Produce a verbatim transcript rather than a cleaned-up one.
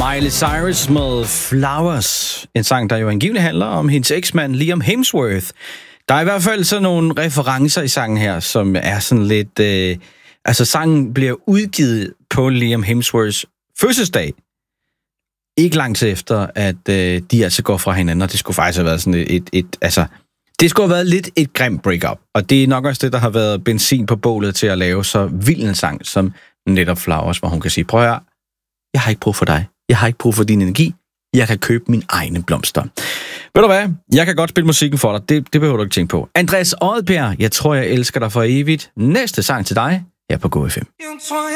Miley Cyrus med Flowers. En sang, der jo angiveligt handler om hendes eksmand Liam Hemsworth. Der er i hvert fald sådan nogle referencer i sangen her, som er sådan lidt... Øh, altså, sangen bliver udgivet på Liam Hemsworths fødselsdag. Ikke lang tid efter, at øh, de altså går fra hinanden, og det skulle faktisk have været sådan et... et, et altså, det skulle have været lidt et grimt breakup. Og det er nok også det, der har været benzin på bålet til at lave så vild en sang, som netop Flowers, hvor hun kan sige, prøv at høre, jeg har ikke brug for dig. Jeg har ikke brug for din energi. Jeg kan købe mine egne blomster. Ved du hvad? Jeg kan godt spille musikken for dig. Det, det behøver du ikke tænke på. Andreas Odbjerg, jeg tror, jeg elsker dig for evigt. Næste sang til dig her på Go F M.